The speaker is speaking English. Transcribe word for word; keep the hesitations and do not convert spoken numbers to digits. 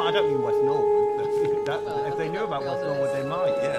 I don't mean West Norwood. that, if they knew about West Norwood, they might. Yeah.